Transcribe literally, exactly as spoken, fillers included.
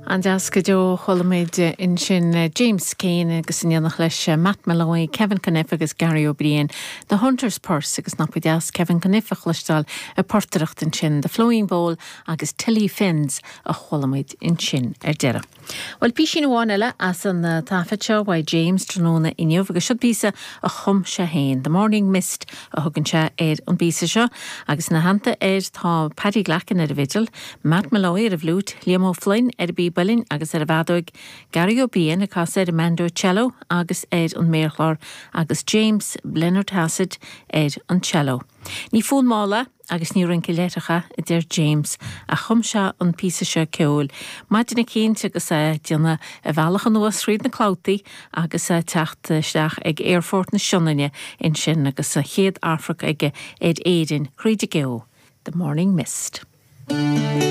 An deas go deo cholamid in sin James Kane agus in nach leis Matt Malloy, Kevin Caniff agus Gary O'Brien, the Hunter's Purse agus napi deas Kevin Caniff a chlustal a portaracht in sin, the Flowing Bowl agus Tilly Fins a cholamid in sin er dera. Well, pishin wanella as an tafetcha why James Tranona in you agus should bisa a chum shahain. The morning mist a hugancha ed on bisa sha agus na hanta ed ta Paddy Glacken ed a vigil, Matt Malloy ed a flute, Liam O'Flynn ed a Billin agus er a vadog, Gary O'Brien a casa ed a mando cello agus ed on Merchlor agus James Leonard Hassett ed on cello. Ní fún mála agus ní rinci letracha i dir James a chumsha an písa se ceol. Maidina céint agus a dianna a bhealach an nuas sríd na cláutaí agus a techt steach ag Airfort na Sionnaine in sin agus a chéad Africa ag ed éidirn chríide geo. The Morning Mist.